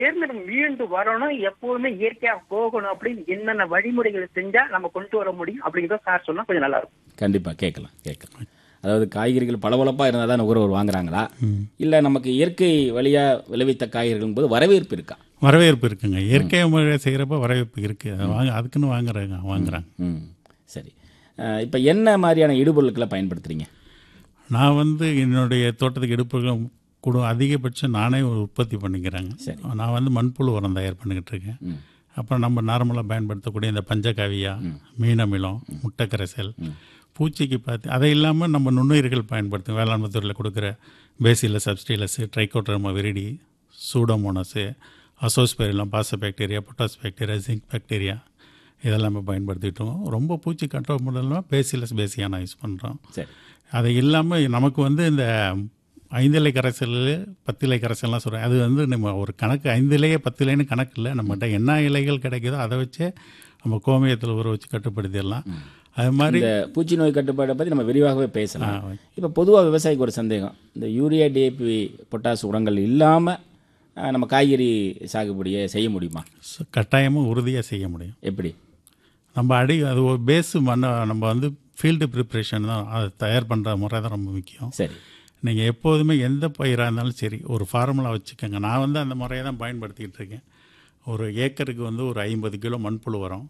சேர்ந்து நம்ம மீண்டு வரணும், எப்பவுமே இயற்கையா போகணும் அப்படின்னு என்னென்ன வழிமுறைகளை செஞ்சா நம்ம கொண்டு வர முடியும் அப்படிங்கிறத சார் சொன்னா கொஞ்சம் நல்லா இருக்கும். கண்டிப்பாக கேட்கலாம். அதாவது காய்கறிகள் பளபளப்பாக இருந்தால் தான் நுகர்வோர் வாங்குறாங்களா, இல்லை நமக்கு இயற்கை வழியாக விளைவித்த காய்கறிகள் போது வரவேற்பு இருக்கா? வரவேற்பு இருக்குங்க. இயற்கை முறையை செய்கிறப்ப வரவேற்பு இருக்குது. அதுக்குன்னு வாங்குறாங்க. சரி, இப்போ என்ன மாதிரியான இடுபொருட்களை பயன்படுத்துகிறீங்க? நான் வந்து என்னுடைய தோட்டத்துக்கு இடுப்புகள் அதிகபட்சம் நானே உற்பத்தி பண்ணிக்கிறேங்க. நான் வந்து மண்புழு உரம் தயார் பண்ணிக்கிட்டு இருக்கேன். அப்புறம் நம்ம நார்மலாக பயன்படுத்தக்கூடிய இந்த பஞ்சகாவியா, மீனமிலம், முட்டைக்கரைசல், பூச்சிக்கு பார்த்து அதை இல்லாமல் நம்ம நுண்ணுயிர்கள் பயன்படுத்தும் வேளாண்மை துறையில் கொடுக்குற bacillus, சப்ஸ்டிலஸு, trichoderma viride, pseudomonas, Azospirillum, பாசபாக்டீரியா, potash bacteria, zinc bacteria இதெல்லாம் நம்ம பயன்படுத்திட்டோம். ரொம்ப பூச்சி கண்ட்ரோல் பண்ணலாம் பேசிலஸ் பேசியானா யூஸ் பண்ணுறோம். அது இல்லாமல் நமக்கு வந்து இந்த 5 இலை கரைசல் 10 இலை கரைசல்லாம் சொல்கிறேன். அது வந்து நம்ம ஒரு கணக்கு 5 இலையே 10 இலைன்னு கணக்கு இல்லை. நம்மகிட்ட என்ன இலைகள் கிடைக்குதோ அதை வச்சே நம்ம கோமியத்தில் ஊற வச்சு கட்டுப்படுத்திடலாம். அது மாதிரி பூச்சி நோய் கட்டுப்பாடை பற்றி நம்ம விரிவாகவே பேசலாம். இப்போ பொதுவாக விவசாயிக்கு ஒரு சந்தேகம், இந்த யூரியா, டிஏபி, பொட்டாஸ் உரங்கள் இல்லாமல் நம்ம காய்கறி சாகுபடியை செய்ய முடியுமா? கட்டாயமும் உறுதியாக செய்ய முடியும். எப்படி? நம்ம அது ஒரு பேஸு நம்ம வந்து ஃபீல்டு ப்ரிப்ரேஷன் தான், அதை தயார் பண்ணுற முறை தான் ரொம்ப முக்கியம். சரி, நீங்கள் எப்போதுமே எந்த பயிராக இருந்தாலும் சரி ஒரு ஃபார்முலா வச்சுக்கோங்க. நான் வந்து அந்த முறையை தான் பயன்படுத்திக்கிட்டு இருக்கேன். ஒரு ஏக்கருக்கு வந்து ஒரு 50 கிலோ மண்புழு உரம்,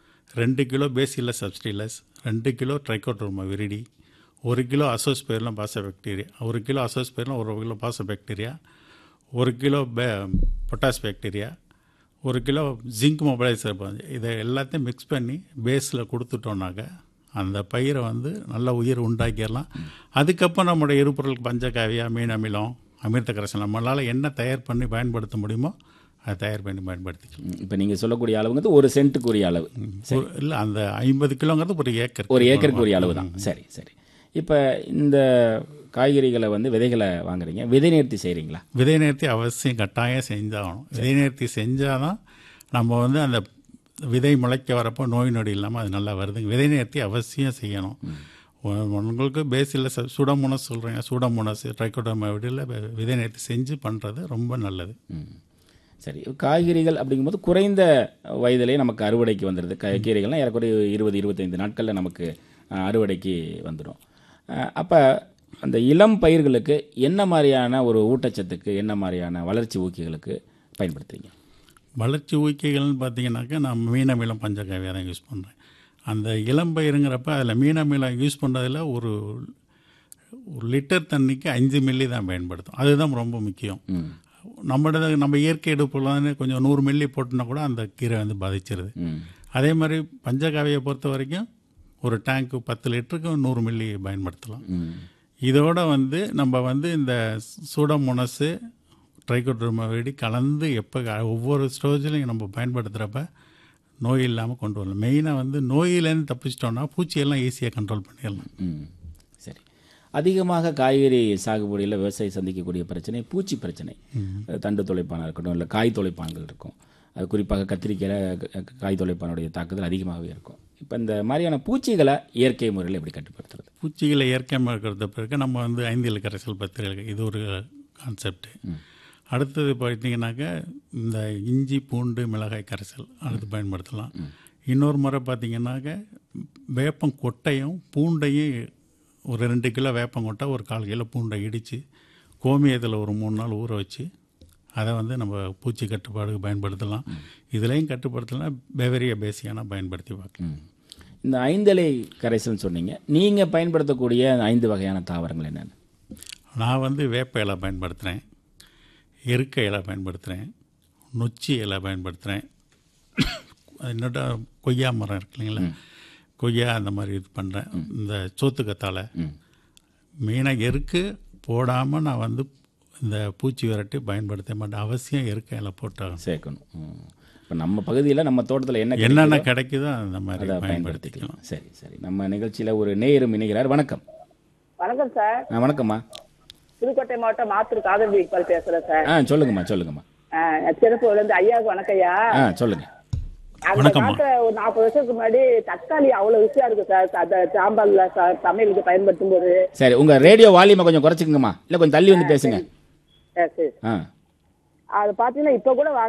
2 kilo bacillus subtilis, 2 kilo trichoderma viride, 1 kilo Azospirillum பாசபாக்டீரியா, 1 kilo Azospirillum, 1 kilo பாசபாக்டீரியா, 1 kilo potash bacteria, 1 kilo zinc mobiliser, இதை எல்லாத்தையும் மிக்ஸ் பண்ணி பேஸில் கொடுத்துட்டோன்னாக்க அந்த பயிரை வந்து நல்ல உயிர் உண்டாக்கிடலாம். அதுக்கப்புறம் நம்மளுடைய எரிபொருளுக்கு பஞ்சகாவியா, மீன் அமிலம், அமிர்த கரைசல் நம்மளால் என்ன தயார் பண்ணி பயன்படுத்த முடியுமோ அதை தயார் பண்ணி பயன்படுத்திக்கலாம். இப்போ நீங்கள் சொல்லக்கூடிய அளவுங்கிறது ஒரு சென்ட்டுக்குரிய அளவு இல்லை, அந்த 50 கிலோங்கிறது ஒரு ஏக்கருக்கு அளவு தான். சரி. இப்போ இந்த காய்கறிகளை வந்து விதைகளை வாங்குறீங்க, விதை நேர்த்தி செய்கிறீங்களா? விதை நேர்த்தி அவசியம் கட்டாயம் செஞ்சாகணும். விதை நேர்த்தி செஞ்சால் தான் நம்ம வந்து அந்த விதை முளைக்க வரப்போ நோய் நொடி இல்லாமல் அது நல்லா வருதுங்க. விதை நேர்த்தி அவசியம் செய்யணும். உங்களுக்கு பேசில் சூடோமோனஸ் சொல்கிறீங்க, சூடோமோனஸ், ட்ரைகோடர்மா விடியில் விதை நேர்த்தி செஞ்சு பண்ணுறது ரொம்ப நல்லது. சரி, காய்கறிகள் அப்படிங்கும்போது குறைந்த வயதிலே நமக்கு அறுவடைக்கு வந்துடுது. கீரைகள்லாம் ஏறக்குறைய 20-25 நாட்களில் நமக்கு அறுவடைக்கு வந்துடும். அப்போ அந்த இளம் பயிர்களுக்கு என்ன மாதிரியான ஒரு ஊட்டச்சத்துக்கு, என்ன மாதிரியான வளர்ச்சி ஊக்கிகளுக்கு பயன்படுத்துறீங்க? வளர்ச்சி ஊக்கிகள்னு பார்த்தீங்கன்னாக்கா நான் மீனமிலம், பஞ்சகாவியா தான் யூஸ் பண்ணுறேன். அந்த இளம் பயிருங்கிறப்ப அதில் மீனமிலம் யூஸ் பண்ணுறதுல ஒரு லிட்டர் தண்ணிக்கு 5 மில்லி தான் பயன்படுத்தும். அதுதான் ரொம்ப முக்கியம். நம்ம இயற்கை எடுப்புலான்னு கொஞ்சம் 100 மில்லி போட்டோன்னா கூட அந்த கீரை வந்து பாதிச்சிருது. அதே மாதிரி பஞ்சகாவியை பொறுத்த வரைக்கும் ஒரு டேங்க்கு 10 லிட்டருக்கு 100 மில்லி பயன்படுத்தலாம். இதோட வந்து நம்ம வந்து இந்த சூடோமோனஸு, ட்ரைகோடர்மா விரிடி கலந்து ஒவ்வொரு ஸ்டோரேஜ்லையும் நம்ம பயன்படுத்துகிறப்ப நோய் இல்லாமல் கொண்டு வரலாம். மெயினாக வந்து நோயிலேருந்து தப்பிச்சிட்டோன்னா பூச்சியெல்லாம் ஈஸியாக கண்ட்ரோல் பண்ணிடலாம். சரி, அதிகமாக காய்கறி சாகுபடியில் விவசாயி சந்திக்கக்கூடிய பிரச்சனை பூச்சி பிரச்சனை. தண்டு தொலைப்பானாக இருக்கட்டும், இல்லை காய் தொலைப்பான்கள் இருக்கும். அது குறிப்பாக கத்திரிக்காயில் காய் தொலைப்பானுடைய தாக்குதல் அதிகமாகவே இருக்கும். இப்போ இந்த மாதிரியான பூச்சிகளை இயற்கை முறையில் எப்படி கட்டுப்படுத்துறது? பூச்சிகளை இயற்கை முறைப்படுத்த பிறகு நம்ம வந்து 5 இலை கரைசல் 10 இலை, இது ஒரு கான்செப்ட். அடுத்தது பார்த்தீங்கன்னாக்கா இந்த இஞ்சி, பூண்டு, மிளகாய் கரைசல் அடுத்து பயன்படுத்தலாம். இன்னொரு முறை பார்த்தீங்கன்னாக்கா வேப்பம் கொட்டையும் பூண்டையும் ஒரு 2 கிலோ வேப்பங்கொட்டை, ஒரு 1/4 கிலோ பூண்டை இடித்து கோமியத்தில் ஒரு 3 நாள் ஊற வச்சு அதை வந்து நம்ம பூச்சி கட்டுப்பாடுக்கு பயன்படுத்தலாம். இதுலேயும் கட்டுப்படுத்தலாம், பெவரியா பேசியானா பயன்படுத்தி பார்க்கலாம். இந்த 5 இலை கரைசல்னு சொன்னீங்க, நீங்கள் பயன்படுத்தக்கூடிய 5 வகையான தாவரங்கள் என்னென்ன? நான் வந்து வேப்ப இலை பயன்படுத்துகிறேன், எருக்க இலை பயன்படுத்துகிறேன், நொச்சி இலை பயன்படுத்துகிறேன், என்னோட கொய்யா மரம் இருக்கு இல்லைங்களா, கொய்யா அந்த மாதிரி இது பண்ணுறேன். இந்த சோத்துக்கத்தாழை மெயினாக எருக்கு போடாமல் நான் வந்து இந்த பூச்சி விரட்டி பயன்படுத்த மாட்டேன். அவசியம் எருக்க இலை போட்டால் சேர்க்கணும். இப்போ நம்ம பகுதியில் நம்ம தோட்டத்தில் என்னென்ன கிடைக்குதோ அந்த மாதிரி பயன்படுத்திக்கலாம். சரி, நம்ம நிகழ்ச்சியில் ஒரு நேயரும் இணைகிறார். வணக்கம். வணக்கம் சார். வணக்கம்மா. புதுக்கோட்டை மாவட்டம் மாத்தூர் காதல் இக்பால் பேசுகிறேன் சார். சொல்லுங்கம்மா. சிறப்புலேருந்து ஐயாவுக்கு வணக்கம் ஐயா. சொல்லுங்க. அந்த காலத்துல ஒரு 40 வருஷத்துக்கு முன்னாடி தக்காளி அவ்வளவு ருசியா இருக்கு சார். அந்த சாம்பார்ல சமையலுக்கு பயன்படுத்தும் போது. சரி, உங்க ரேடியோ வால்யூமை கொஞ்சம் குறைச்சிக்கங்கம்மா, இல்ல கொஞ்சம் தள்ளி வந்து பேசுங்க. அது பாத்தீங்கன்னா இப்ப கூட